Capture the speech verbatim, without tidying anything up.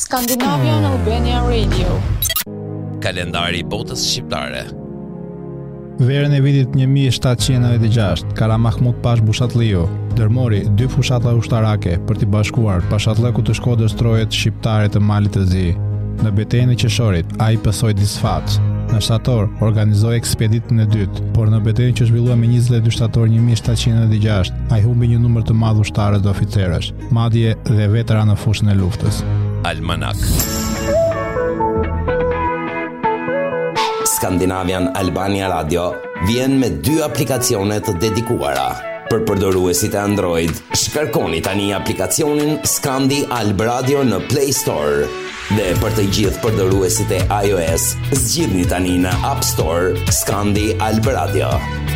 Scandinavian Albania Radio. Kalendari i botës shqiptare. Verën e vitit një mijë e shtatëqind e nëntëdhjetë e gjashtë, Kara Mahmud Pash Bushatliu dërmori dy fushata ushtarake për t'i bashkuar pashatlëku të Shkodrës trojet shqiptare të Malit të Zi. Në betejën e qeshorit, ai pësoi disfat. Në shtator, organizoi ekspeditën e dytë, por në betejën që zhvillua me njëzet e dy shtator një mijë e shtatëqind e nëntëdhjetë e gjashtë, ai humbi një numër të madh ushtarësh dhe oficerësh, madje dhe vetera në fushën e luftës. Almanak. Scandinavian Albania Radio vjen me dy aplikacione të dedikuara. Për përdoruesit e Android, shkarkoni tani aplikacionin Scandi Alb Radio në Play Store. Dhe për të gjithë përdoruesit e iOS, zgjidhni tani në App Store Scandi Alb Radio.